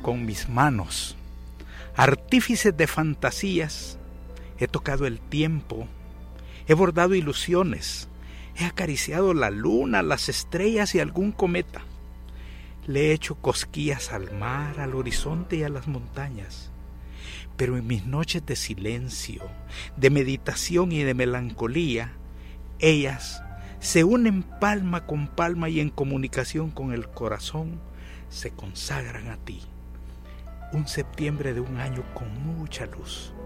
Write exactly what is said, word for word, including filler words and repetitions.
con mis manos, artífices de fantasías, he tocado el tiempo, he bordado ilusiones, he acariciado la luna, las estrellas y algún cometa. Le he hecho cosquillas al mar, al horizonte y a las montañas. Pero en mis noches de silencio, de meditación y de melancolía, ellas se unen palma con palma y en comunicación con el corazón se consagran a ti. Un septiembre de un año con mucha luz.